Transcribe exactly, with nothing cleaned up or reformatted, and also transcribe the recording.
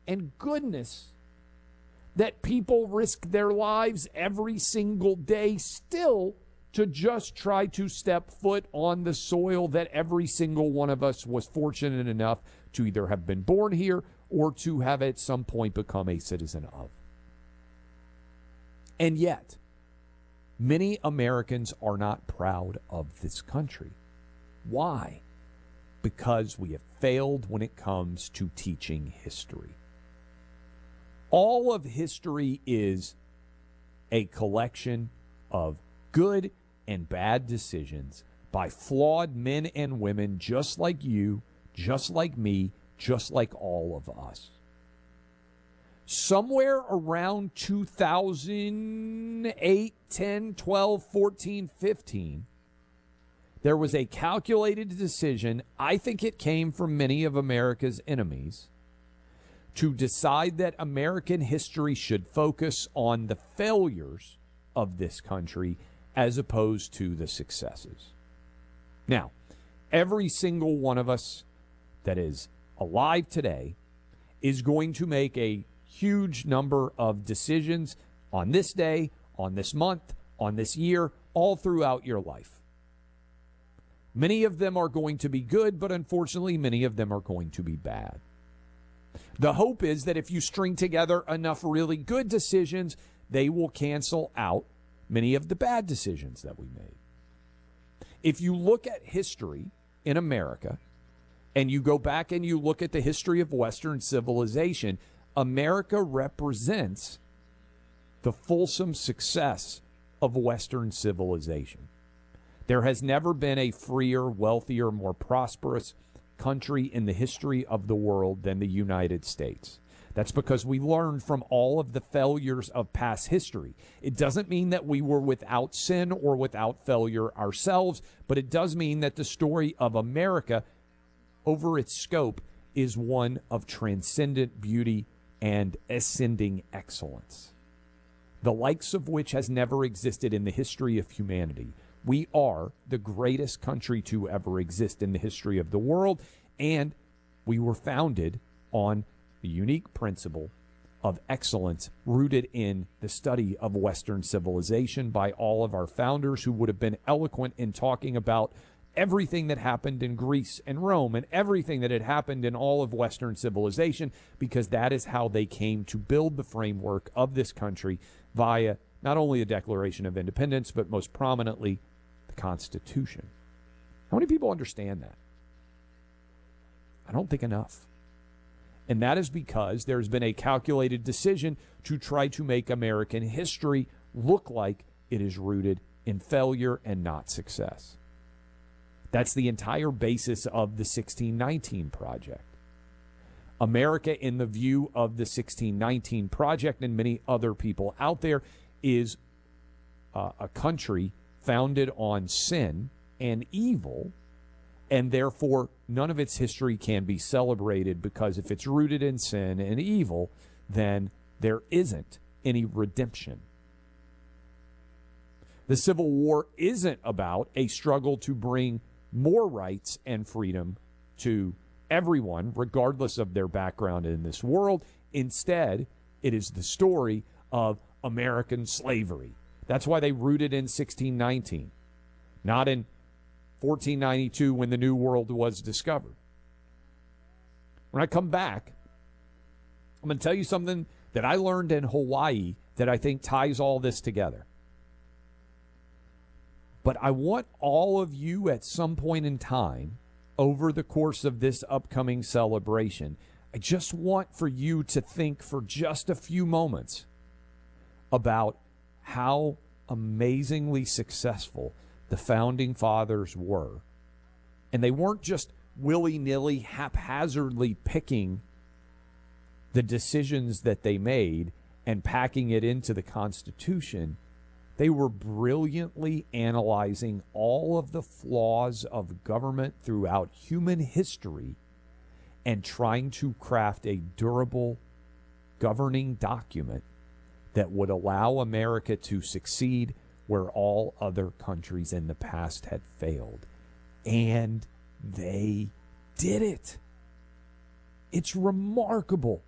and goodness that people risk their lives every single day still to just try to step foot on the soil that every single one of us was fortunate enough to either have been born here or to have at some point become a citizen of. And yet, many Americans are not proud of this country. Why? Because we have failed when it comes to teaching history. All of history is a collection of good and bad decisions by flawed men and women just like you, just like me, just like all of us. Somewhere around two thousand eight, ten, twelve, fourteen, fifteen, there was a calculated decision, I think it came from many of America's enemies, to decide that American history should focus on the failures of this country as opposed to the successes. Now, every single one of us that is alive today is going to make a huge number of decisions on this day, on this month, on this year, all throughout your life. Many of them are going to be good, but unfortunately, many of them are going to be bad. The hope is that if you string together enough really good decisions, they will cancel out many of the bad decisions that we made. If you look at history in America, and you go back and you look at the history of Western civilization, America represents the fulsome success of Western civilization. There has never been a freer, wealthier, more prosperous country in the history of the world than the United States. That's because we learned from all of the failures of past history. It doesn't mean that we were without sin or without failure ourselves, but it does mean that the story of America, over its scope, is one of transcendent beauty and ascending excellence, the likes of which has never existed in the history of humanity. We are the greatest country to ever exist in the history of the world, and we were founded on the unique principle of excellence rooted in the study of Western civilization by all of our founders, who would have been eloquent in talking about everything that happened in Greece and Rome and everything that had happened in all of Western civilization, because that is how they came to build the framework of this country via not only a Declaration of Independence, but most prominently, the Constitution. How many people understand that? I don't think enough. And that is because there's been a calculated decision to try to make American history look like it is rooted in failure and not success. That's the entire basis of the sixteen nineteen Project. America, in the view of the sixteen nineteen Project and many other people out there, is uh, a country founded on sin and evil, and therefore none of its history can be celebrated, because if it's rooted in sin and evil, then there isn't any redemption. The Civil War isn't about a struggle to bring more rights and freedom to everyone, regardless of their background in this world. Instead, it is the story of American slavery. That's why they rooted in sixteen nineteen, not in fourteen ninety-two when the New World was discovered. When I come back, I'm going to tell you something that I learned in Hawaii that I think ties all this together. But I want all of you at some point in time over the course of this upcoming celebration, I just want for you to think for just a few moments about how amazingly successful the Founding Fathers were. And they weren't just willy-nilly, haphazardly picking the decisions that they made and packing it into the Constitution. They were brilliantly analyzing all of the flaws of government throughout human history and trying to craft a durable governing document that would allow America to succeed where all other countries in the past had failed. And they did it. It's remarkable